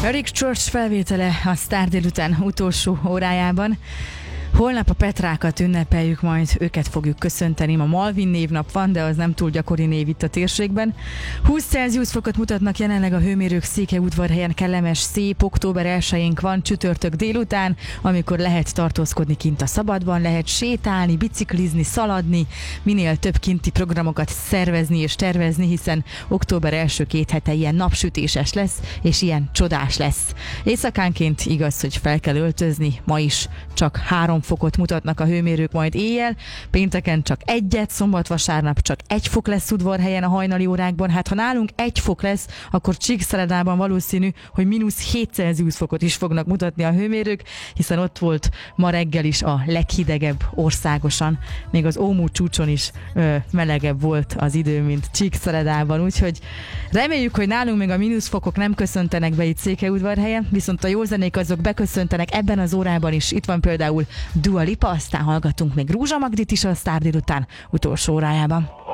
Eric Church felvétele a Sztár délután utolsó órájában. Holnap a Petrákat ünnepeljük, majd őket fogjuk köszönteni. Ma Malvin névnap van, de az nem túl gyakori név itt a térségben. 20 Celsius fokot mutatnak jelenleg a hőmérők Székelyudvarhelyen, kellemes, szép október 1-énk van csütörtök délután, amikor lehet tartózkodni kint a szabadban, lehet sétálni, biciklizni, szaladni, minél több kinti programokat szervezni és tervezni, hiszen október első 2 hete ilyen napsütéses lesz, és ilyen csodás lesz. Éjszakánként igaz, hogy fel kell öltözni, ma is csak 3 fokot mutatnak a hőmérők majd éjjel, pénteken csak 1, szombat-vasárnap csak 1 fok lesz Udvarhelyen a hajnali órákban. Hát ha nálunk 1 fok lesz, akkor Csíkszeredában valószínű, hogy -7 Celsius fokot is fognak mutatni a hőmérők, hiszen ott volt ma reggel is a leghidegebb országosan. Még az Ómú csúcson is melegebb volt az idő, mint Csíkszeredában, úgyhogy reméljük, hogy nálunk még a mínuszfokok nem köszöntenek be itt Székelyudvarhelyen, viszont a jó zenék azok beköszöntenek ebben az órában is. Itt van például Dua Lipa, aztán hallgatunk még Rózsa Magdit is a Sztár délután utolsó órájában.